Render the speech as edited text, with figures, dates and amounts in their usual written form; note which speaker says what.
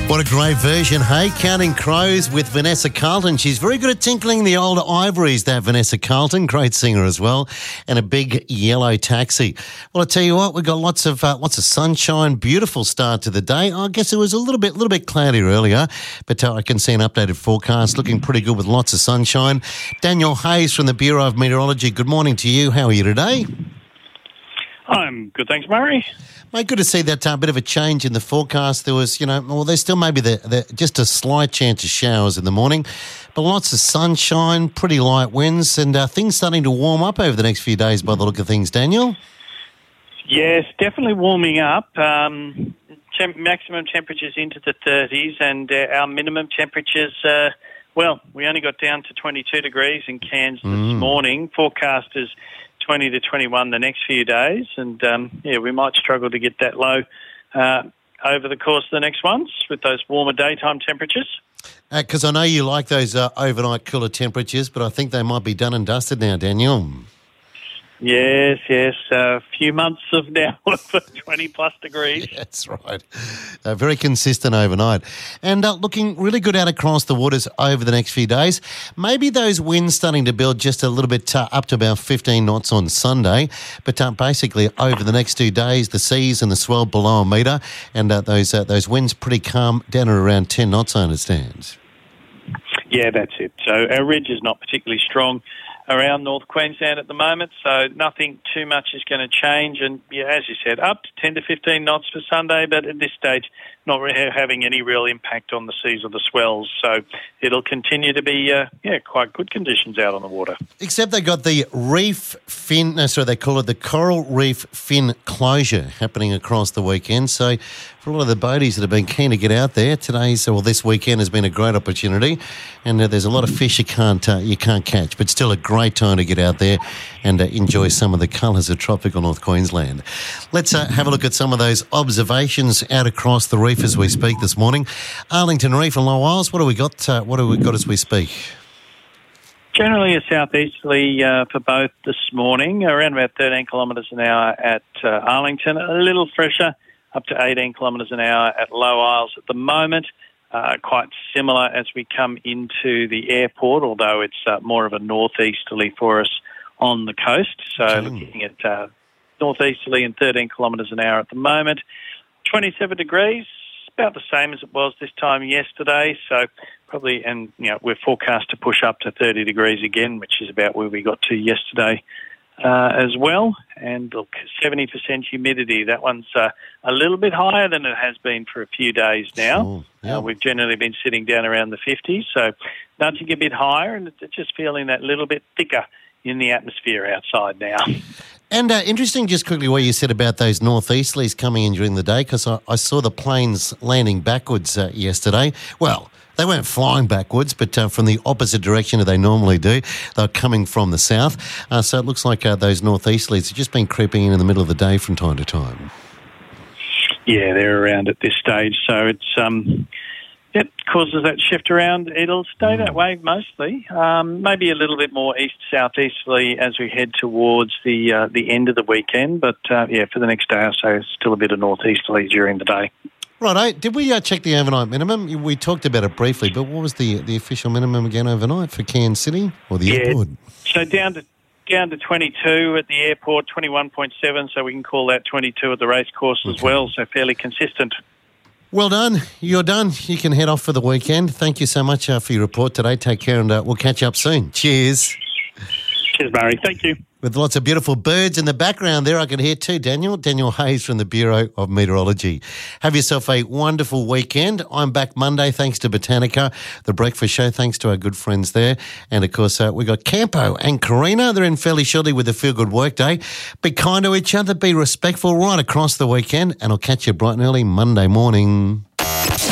Speaker 1: What a great version, hey? Counting Crows with Vanessa Carlton. She's very good at tinkling the old ivories, that Vanessa Carlton. Great singer as well. And a big yellow taxi. Well, I tell you what, we've got lots of sunshine. Beautiful start to the day. I guess it was a little bit cloudy earlier, but I can see an updated forecast looking pretty good with lots of sunshine. Daniel Hayes from the Bureau of Meteorology. Good morning to you. How are you today?
Speaker 2: I'm good, thanks, Murray.
Speaker 1: Mate, good to see that bit of a change in the forecast. There was, there's still maybe just a slight chance of showers in the morning, but lots of sunshine, pretty light winds, and things starting to warm up over the next few days by the look of things, Daniel.
Speaker 2: Yes, definitely warming up. Maximum temperatures into the 30s, and our minimum temperatures, we only got down to 22 degrees in Cairns this morning. Forecast is 20 to 21 the next few days, and we might struggle to get that low over the course of the next ones with those warmer daytime temperatures.
Speaker 1: Because I know you like those overnight cooler temperatures, but I think they might be done and dusted now, Daniel.
Speaker 2: Yes. A few months of now for 20-plus degrees.
Speaker 1: Yeah, that's right. Very consistent overnight. And looking really good out across the waters over the next few days. Maybe those winds starting to build just a little bit up to about 15 knots on Sunday. But basically over the next 2 days, the seas and the swell below a metre. And those winds pretty calm down at around 10 knots, I understand.
Speaker 2: Yeah, that's it. So our ridge is not particularly strong around North Queensland at the moment, so nothing too much is going to change. And, as you said, up to 10 to 15 knots for Sunday, but at this stage, not really having any real impact on the seas or the swells. So it'll continue to be, quite good conditions out on the water. Except
Speaker 1: they got the they call it the coral reef fin closure happening across the weekend. So for a lot of the boaties that have been keen to get out there, this weekend has been a great opportunity, and there's a lot of fish you can't catch, but still a great time to get out there and enjoy some of the colours of tropical North Queensland. Let's have a look at some of those observations out across the reef as we speak this morning. Arlington Reef and Low Isles, what have we got? As we speak?
Speaker 2: Generally a southeasterly for both this morning, around about 13 kilometres an hour at Arlington, a little fresher, up to 18 kilometres an hour at Low Isles at the moment. Quite similar as we come into the airport, although it's more of a northeasterly for us on the coast. So looking at northeasterly and 13 kilometres an hour at the moment. 27 degrees, about the same as it was this time yesterday. So probably, and we're forecast to push up to 30 degrees again, which is about where we got to yesterday as well. And look, 70% humidity. That one's a little bit higher than it has been for a few days now.
Speaker 1: Sure. Yeah.
Speaker 2: We've generally been sitting down around the 50s, so nudging a bit higher, and it's just feeling that little bit thicker in the atmosphere outside now.
Speaker 1: And interesting, just quickly, what you said about those northeasterlies coming in during the day, because I saw the planes landing backwards yesterday. Well, they weren't flying backwards, but from the opposite direction that they normally do. They're coming from the south. So it looks like those northeasterlies have just been creeping in the middle of the day from time to time. Yeah,
Speaker 2: they're around at this stage. So it's it causes that shift around. It'll stay that way mostly. Maybe a little bit more east-southeasterly as we head towards the end of the weekend. But, for the next day or so, still a bit of northeasterly during the day.
Speaker 1: Right, did we check the overnight minimum? We talked about it briefly, but what was the official minimum again overnight for Cairns City or the airport?
Speaker 2: So down to 22 at the airport, 21.7, so we can call that 22 at the racecourse as well, so fairly consistent.
Speaker 1: Well done. You're done. You can head off for the weekend. Thank you so much for your report today. Take care, and we'll catch up soon. Cheers.
Speaker 2: Cheers, Barry. Thank you.
Speaker 1: With lots of beautiful birds in the background there, I can hear too, Daniel Hayes from the Bureau of Meteorology. Have yourself a wonderful weekend. I'm back Monday, thanks to Botanica, the breakfast show, thanks to our good friends there. And, of course, we got Campo and Karina. They're in fairly shortly with the Feel Good Workday. Be kind to each other, be respectful right across the weekend, and I'll catch you bright and early Monday morning.